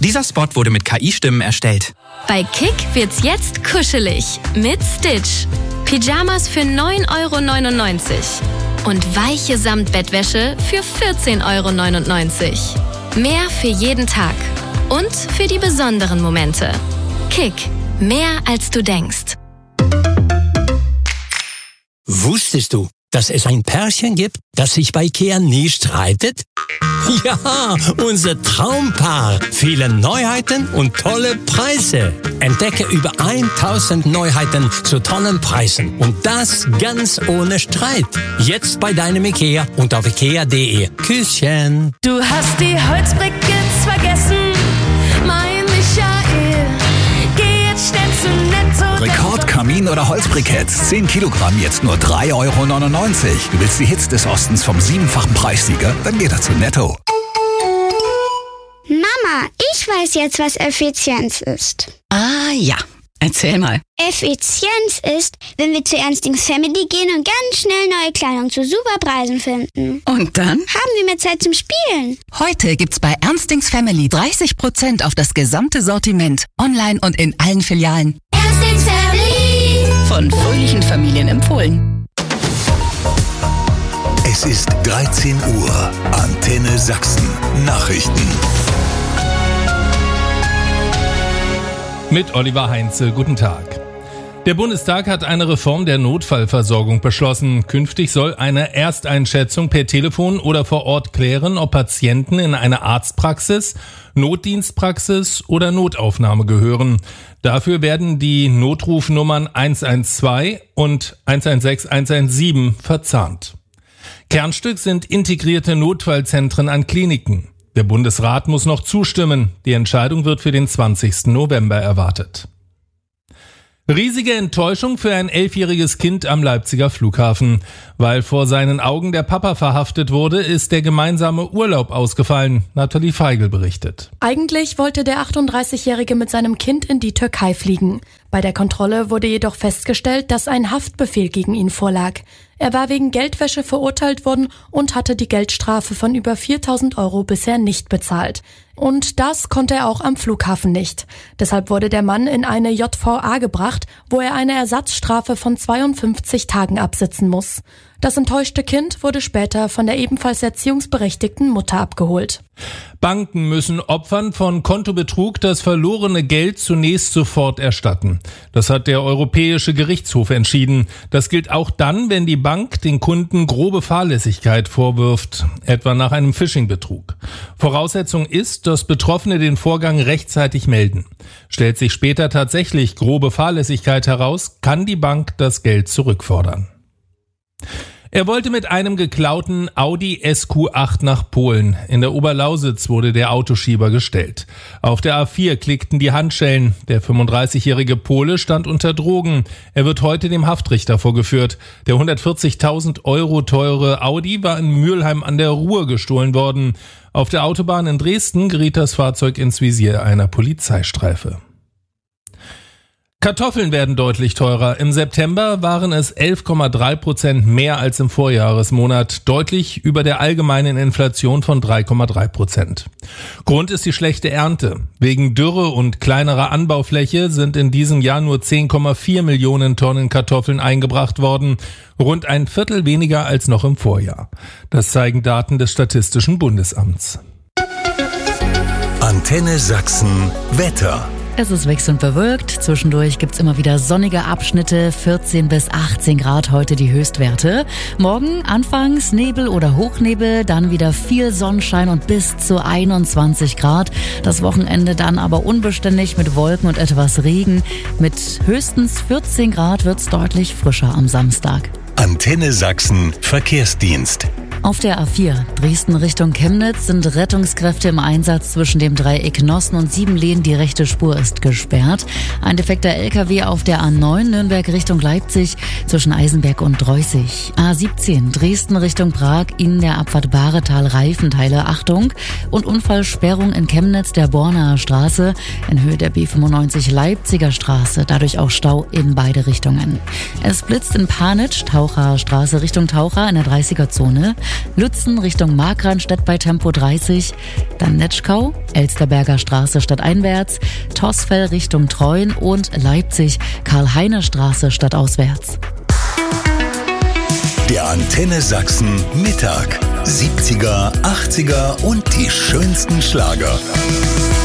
Dieser Spot wurde mit KI-Stimmen erstellt. Bei Kick wird's jetzt kuschelig mit Stitch. Pyjamas für 9,99 € und weiche Samtbettwäsche für 14,99 €. Mehr für jeden Tag und für die besonderen Momente. Kick, mehr als du denkst. Wusstest du, dass es ein Pärchen gibt, das sich bei IKEA nie streitet? Ja, unser Traumpaar. Viele Neuheiten und tolle Preise. Entdecke über 1000 Neuheiten zu tollen Preisen. Und das ganz ohne Streit. Jetzt bei deinem IKEA und auf ikea.de. Küsschen. Du hast die Holzbriketts vergessen, mein Michael. Geh jetzt schnell zu Netto. Rekordkamin oder Holzbriketts. 10 Kilogramm, jetzt nur 3,99 €. Du willst die Hits des Ostens vom 7-fachen Preissieger? Dann geh doch zu Netto. Mama, ich weiß jetzt, was Effizienz ist. Ah ja, erzähl mal. Effizienz ist, wenn wir zu Ernstings Family gehen und ganz schnell neue Kleidung zu super Preisen finden. Und dann? Haben wir mehr Zeit zum Spielen. Heute gibt's bei Ernstings Family 30% auf das gesamte Sortiment. Online und in allen Filialen. Ernstings Family. Von fröhlichen Familien empfohlen. Es ist 13 Uhr. Antenne Sachsen. Nachrichten. Mit Oliver Heinze, guten Tag. Der Bundestag hat eine Reform der Notfallversorgung beschlossen. Künftig soll eine Ersteinschätzung per Telefon oder vor Ort klären, ob Patienten in eine Arztpraxis, Notdienstpraxis oder Notaufnahme gehören. Dafür werden die Notrufnummern 112 und 116 117 verzahnt. Kernstück sind integrierte Notfallzentren an Kliniken. Der Bundesrat muss noch zustimmen. Die Entscheidung wird für den 20. November erwartet. Riesige Enttäuschung für ein 11-jähriges Kind am Leipziger Flughafen. Weil vor seinen Augen der Papa verhaftet wurde, ist der gemeinsame Urlaub ausgefallen. Nathalie Feigl berichtet. Eigentlich wollte der 38-Jährige mit seinem Kind in die Türkei fliegen. Bei der Kontrolle wurde jedoch festgestellt, dass ein Haftbefehl gegen ihn vorlag. Er war wegen Geldwäsche verurteilt worden und hatte die Geldstrafe von über 4.000 € bisher nicht bezahlt. Und das konnte er auch am Flughafen nicht. Deshalb wurde der Mann in eine JVA gebracht, wo er eine Ersatzstrafe von 52 Tagen absitzen muss. Das enttäuschte Kind wurde später von der ebenfalls erziehungsberechtigten Mutter abgeholt. Banken müssen Opfern von Kontobetrug das verlorene Geld zunächst sofort erstatten. Das hat der Europäische Gerichtshof entschieden. Das gilt auch dann, wenn die Bank den Kunden grobe Fahrlässigkeit vorwirft, etwa nach einem Phishing-Betrug. Voraussetzung ist, dass Betroffene den Vorgang rechtzeitig melden. Stellt sich später tatsächlich grobe Fahrlässigkeit heraus, kann die Bank das Geld zurückfordern. Er wollte mit einem geklauten Audi SQ8 nach Polen. In der Oberlausitz wurde der Autoschieber gestellt. Auf der A4 klickten die Handschellen. Der 35-jährige Pole stand unter Drogen. Er wird heute dem Haftrichter vorgeführt. Der 140.000 € teure Audi war in Mülheim an der Ruhr gestohlen worden. Auf der Autobahn in Dresden geriet das Fahrzeug ins Visier einer Polizeistreife. Kartoffeln werden deutlich teurer. Im September waren es 11,3% mehr als im Vorjahresmonat, deutlich über der allgemeinen Inflation von 3,3%. Grund ist die schlechte Ernte. Wegen Dürre und kleinerer Anbaufläche sind in diesem Jahr nur 10,4 Millionen Tonnen Kartoffeln eingebracht worden, rund ein Viertel weniger als noch im Vorjahr. Das zeigen Daten des Statistischen Bundesamts. Antenne Sachsen Wetter. Es ist wechselnd bewölkt, zwischendurch gibt's immer wieder sonnige Abschnitte, 14 bis 18 Grad heute die Höchstwerte. Morgen anfangs Nebel oder Hochnebel, dann wieder viel Sonnenschein und bis zu 21 Grad. Das Wochenende dann aber unbeständig mit Wolken und etwas Regen. Mit höchstens 14 Grad wird's deutlich frischer am Samstag. Antenne Sachsen Verkehrsdienst. Auf der A4 Dresden Richtung Chemnitz sind Rettungskräfte im Einsatz zwischen dem Dreieck Nossen und Siebenlehn. Die rechte Spur ist gesperrt. Ein defekter LKW auf der A9 Nürnberg Richtung Leipzig zwischen Eisenberg und Dreußig. A17 Dresden Richtung Prag in der Abfahrt Bahretal Reifenteile. Achtung! Und Unfallsperrung in Chemnitz der Bornaer Straße in Höhe der B95 Leipziger Straße. Dadurch auch Stau in beide Richtungen. Es blitzt in Panitsch, Taucher Straße Richtung Taucher in der 30er-Zone. Lützen Richtung Markranstädt bei Tempo 30, dann Netschkau, Elsterberger Straße stadteinwärts, Tosfell Richtung Treuen und Leipzig, Karl-Heine-Straße stadtauswärts. Der Antenne Sachsen Mittag. 70er, 80er und die schönsten Schlager.